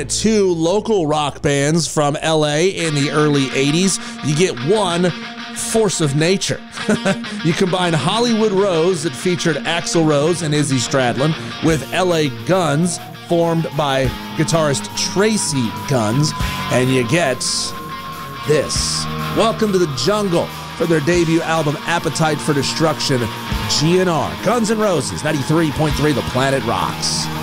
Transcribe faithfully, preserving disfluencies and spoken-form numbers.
Two local rock bands from L A in the early eighties. You get one force of nature. You combine Hollywood Rose, that featured Axl Rose and Izzy Stradlin, with L A Guns, formed by guitarist Tracy Guns, and you get this. Welcome to the Jungle for their debut album, Appetite for Destruction, G N R. Guns N' Roses, ninety-three point three The Planet Rocks.